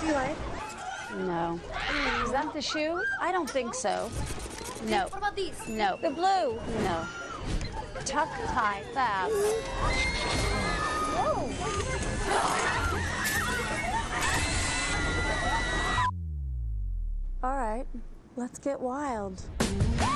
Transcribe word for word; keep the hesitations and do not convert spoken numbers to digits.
Do you like? No. Is that the shoe? I don't think so. No. What about these? No. The blue? No. Tuck, tie, fab. Whoa. All right, let's get wild.